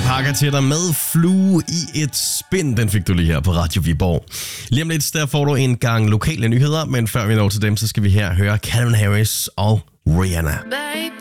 Parker til dig med Flue i et spind. Den fik du lige her på Radio Viborg. Lige om lidt, der får du en gang lokale nyheder, men før vi når til dem, så skal vi her høre Calvin Harris og Rihanna.